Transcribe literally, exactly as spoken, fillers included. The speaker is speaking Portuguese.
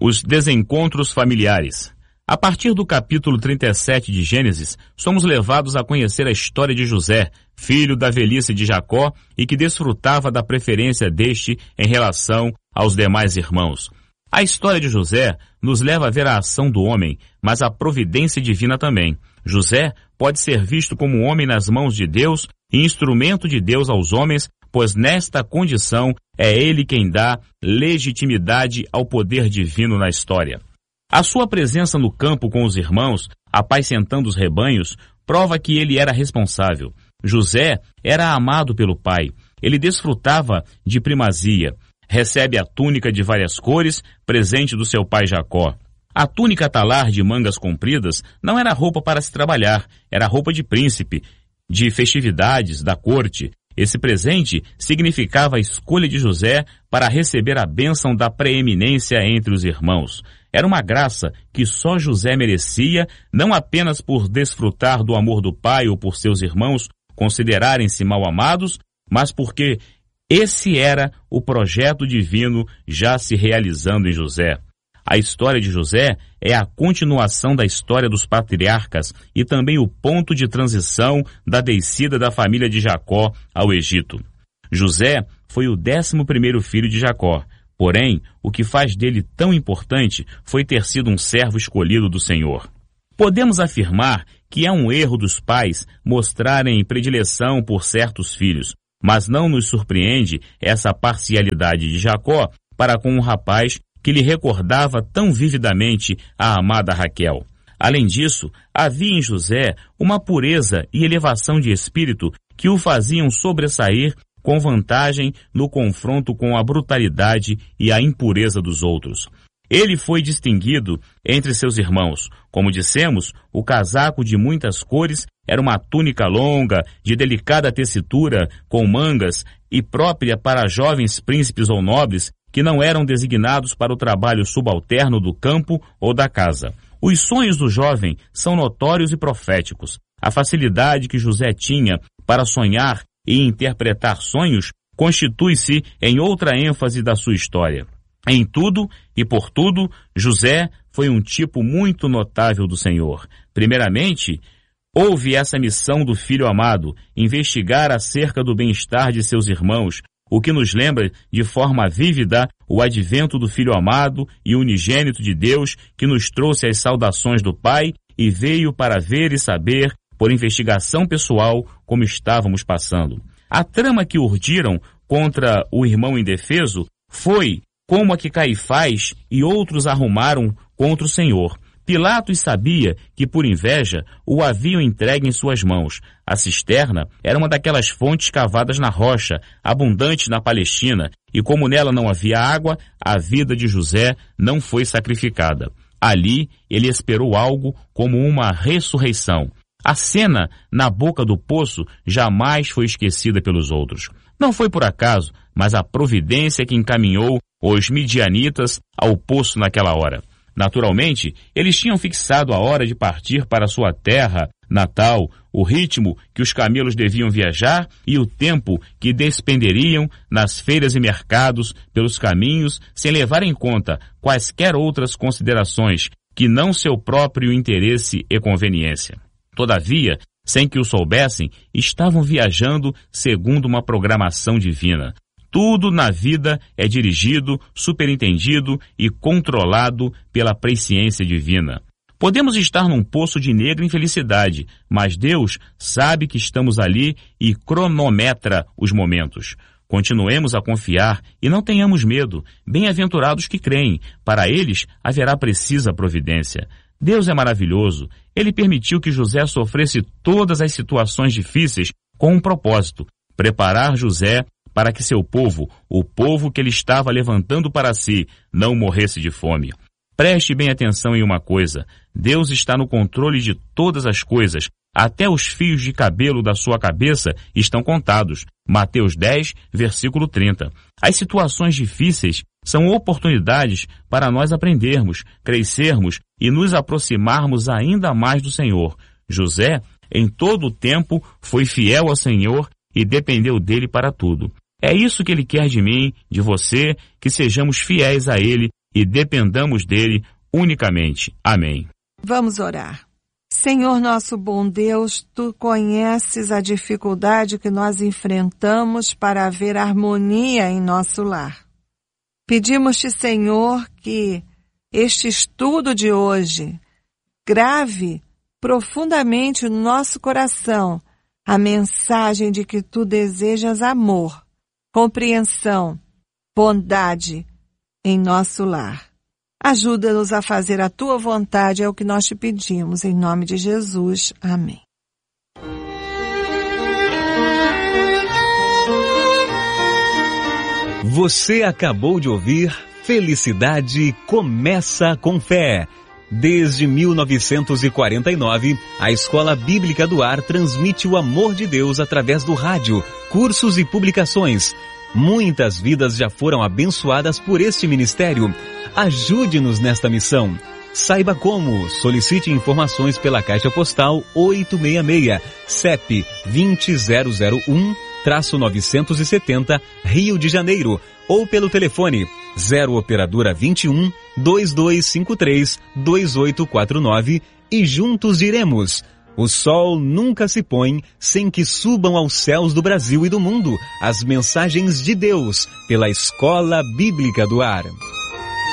Os desencontros familiares. A partir do capítulo trinta e sete de Gênesis, somos levados a conhecer a história de José, filho da velhice de Jacó e que desfrutava da preferência deste em relação aos demais irmãos. A história de José nos leva a ver a ação do homem, mas a providência divina também. José pode ser visto como um homem nas mãos de Deus e instrumento de Deus aos homens, pois nesta condição é ele quem dá legitimidade ao poder divino na história. A sua presença no campo com os irmãos, apacentando os rebanhos, prova que ele era responsável. José era amado pelo pai. Ele desfrutava de primazia. Recebe a túnica de várias cores, presente do seu pai Jacó. A túnica talar de mangas compridas não era roupa para se trabalhar, era roupa de príncipe, de festividades, da corte. Esse presente significava a escolha de José para receber a bênção da preeminência entre os irmãos. Era uma graça que só José merecia, não apenas por desfrutar do amor do pai ou por seus irmãos considerarem-se mal amados, mas porque esse era o projeto divino já se realizando em José. A história de José é a continuação da história dos patriarcas e também o ponto de transição da descida da família de Jacó ao Egito. José foi o décimo primeiro filho de Jacó. Porém, o que faz dele tão importante foi ter sido um servo escolhido do Senhor. Podemos afirmar que é um erro dos pais mostrarem predileção por certos filhos, mas não nos surpreende essa parcialidade de Jacó para com um rapaz que lhe recordava tão vividamente a amada Raquel. Além disso, havia em José uma pureza e elevação de espírito que o faziam sobressair com vantagem no confronto com a brutalidade e a impureza dos outros. Ele foi distinguido entre seus irmãos. Como dissemos, o casaco de muitas cores era uma túnica longa, de delicada tessitura, com mangas e própria para jovens príncipes ou nobres que não eram designados para o trabalho subalterno do campo ou da casa. Os sonhos do jovem são notórios e proféticos. A facilidade que José tinha para sonhar e interpretar sonhos constitui-se em outra ênfase da sua história. Em tudo e por tudo, José foi um tipo muito notável do Senhor. Primeiramente, houve essa missão do filho amado, investigar acerca do bem-estar de seus irmãos, o que nos lembra de forma vívida o advento do Filho amado e unigênito de Deus, que nos trouxe as saudações do Pai e veio para ver e saber, por investigação pessoal, como estávamos passando. A trama que urdiram contra o irmão indefeso foi como a que Caifás e outros arrumaram contra o Senhor. Pilatos sabia que, por inveja, o haviam entregue em suas mãos. A cisterna era uma daquelas fontes cavadas na rocha, abundante na Palestina, e como nela não havia água, a vida de José não foi sacrificada. Ali, ele esperou algo como uma ressurreição. A cena na boca do poço jamais foi esquecida pelos outros. Não foi por acaso, mas a providência que encaminhou os midianitas ao poço naquela hora. Naturalmente, eles tinham fixado a hora de partir para sua terra natal, o ritmo que os camelos deviam viajar e o tempo que despenderiam nas feiras e mercados pelos caminhos, sem levar em conta quaisquer outras considerações que não seu próprio interesse e conveniência. Todavia, sem que o soubessem, estavam viajando segundo uma programação divina. Tudo na vida é dirigido, superintendido e controlado pela presciência divina. Podemos estar num poço de negra infelicidade, mas Deus sabe que estamos ali e cronometra os momentos. Continuemos a confiar e não tenhamos medo. Bem-aventurados que creem, para eles haverá precisa providência. Deus é maravilhoso. Ele permitiu que José sofresse todas as situações difíceis com um propósito: preparar José para que seu povo, o povo que ele estava levantando para si, não morresse de fome. Preste bem atenção em uma coisa: Deus está no controle de todas as coisas. Até os fios de cabelo da sua cabeça estão contados. Mateus dez, versículo trinta. As situações difíceis são oportunidades para nós aprendermos, crescermos e nos aproximarmos ainda mais do Senhor. José, em todo o tempo, foi fiel ao Senhor e dependeu dele para tudo. É isso que ele quer de mim, de você, que sejamos fiéis a ele e dependamos dele unicamente. Amém. Vamos orar. Senhor nosso bom Deus, Tu conheces a dificuldade que nós enfrentamos para haver harmonia em nosso lar. Pedimos-te, Senhor, que este estudo de hoje grave profundamente no nosso coração a mensagem de que Tu desejas amor, compreensão, bondade em nosso lar. Ajuda-nos a fazer a Tua vontade, é o que nós te pedimos, em nome de Jesus. Amém. Você acabou de ouvir Felicidade Começa com Fé. Desde mil novecentos e quarenta e nove, a Escola Bíblica do Ar transmite o amor de Deus através do rádio, cursos e publicações. Muitas vidas já foram abençoadas por este ministério. Ajude-nos nesta missão. Saiba como. Solicite informações pela Caixa Postal oitocentos e sessenta e seis, C E P vinte zero zero um, novecentos e setenta, Rio de Janeiro, ou pelo telefone zero operadora vinte e um, dois dois cinco três, dois oito quatro nove e juntos iremos. O sol nunca se põe sem que subam aos céus do Brasil e do mundo as mensagens de Deus pela Escola Bíblica do Ar.